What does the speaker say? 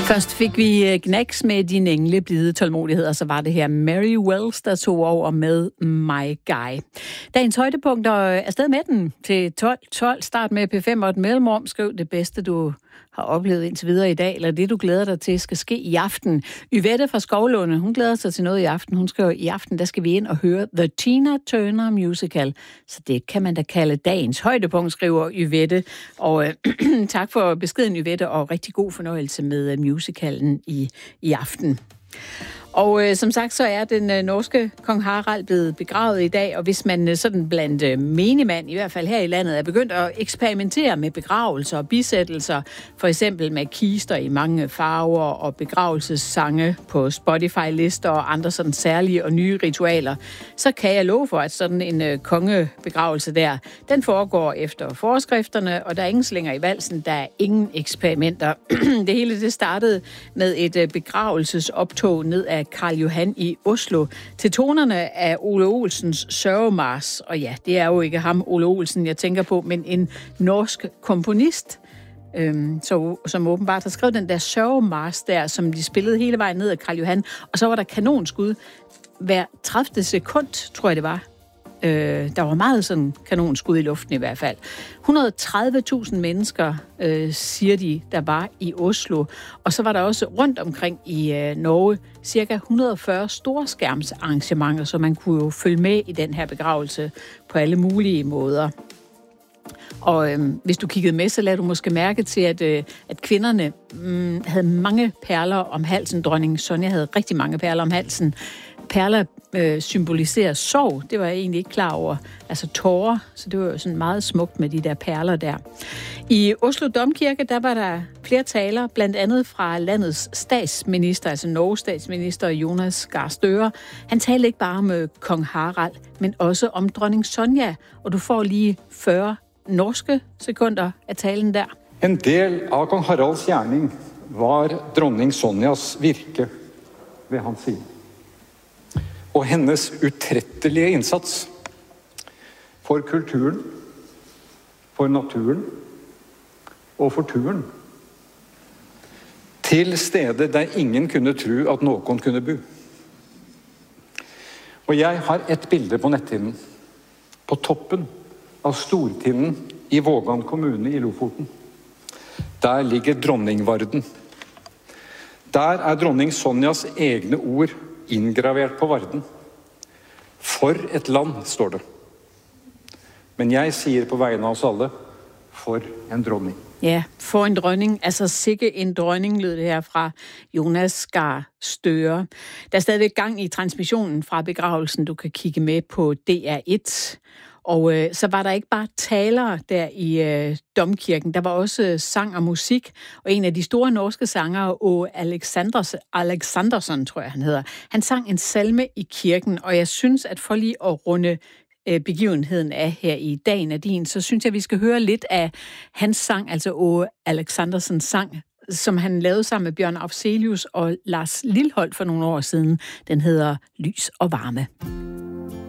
Først fik vi Knacks med Din engle blide tålmodighed, og så var det her Mary Wells, der tog over med My Guy. Dagens højdepunkter er stadig med den til 12. Start med P5 og et mellemrum. Skriv det bedste, du har oplevet indtil videre i dag, eller det, du glæder dig til, skal ske i aften. Yvette fra Skovlunde, hun glæder sig til noget i aften. Hun skriver, i aften, der skal vi ind og høre The Tina Turner Musical. Så det kan man da kalde dagens højdepunkt, skriver Yvette. Og tak for beskeden, Yvette, og rigtig god fornøjelse med musicalen i aften. Og som sagt, så er den norske kong Harald blevet begravet i dag, og hvis man sådan blandt menigmand, i hvert fald her i landet, er begyndt at eksperimentere med begravelser og bisættelser, for eksempel med kister i mange farver og begravelsessange på Spotify-lister og andre sådan særlige og nye ritualer, så kan jeg love for, at sådan en kongebegravelse der, den foregår efter forskrifterne, og der er ingen slinger i valsen, der er ingen eksperimenter. Det hele det startede med et begravelsesoptog ned af Karl Johan i Oslo til tonerne af Ole Olsens Sørgemars. Og ja, det er jo ikke ham, Ole Olsen, jeg tænker på, men en norsk komponist, som åbenbart har skrevet den der Sørgemars der, som de spillede hele vejen ned af Karl Johan. Og så var der kanonskud hver 30. sekund, tror jeg det var. Der var meget sådan kanonskud i luften i hvert fald. 130.000 mennesker, siger de, der var i Oslo. Og så var der også rundt omkring i Norge cirka 140 storskærmsarrangementer, så man kunne jo følge med i den her begravelse på alle mulige måder. Og hvis du kiggede med, så lagde du måske mærke til, at kvinderne havde mange perler om halsen. Dronning Sonja havde rigtig mange perler om halsen. Perler symboliserer sorg, det var jeg egentlig ikke klar over. Altså tårer, så det var jo sådan meget smukt med de der perler der. I Oslo Domkirke, der var der flere taler, blandt andet fra landets statsminister, altså Norges statsminister Jonas Gahr Støre. Han talte ikke bare om kong Harald, men også om dronning Sonja, og du får lige 40 norske sekunder af talen der. En del av kong Haralds gjerning var dronning Sonjas virke ved hans side. Og hennes utrettelige indsats for kulturen, for naturen og for turen. Til stede der ingen kunne tro at noen kunne bo. Og jeg har et bilde på netthinnen. På toppen av Stortinden i Vågan kommune i Lofoten. Der ligger dronningvarden. Der er dronning Sonjas egne ord inngravert på varden. For et land, står det. Men jeg sier på vegne av oss alle, for en dronning. Ja, for en dronning. Altså sikke en dronning, lød det her fra Jonas Gahr Støre. Der er stadigvæk gang i transmissionen fra begravelsen. Du kan kigge med på DR1. Og så var der ikke bare talere der i Domkirken, der var også sang og musik, og en af de store norske sangere, Åge Alexandersson, tror jeg han hedder, han sang en salme i kirken, og jeg synes, at for lige at runde begivenheden af her i Dagen Nadine, så synes jeg, vi skal høre lidt af hans sang, altså Åge Alexanderssons sang, som han lavede sammen med Bjørn Afzelius og Lars Lilholt for nogle år siden. Den hedder Lys og Varme.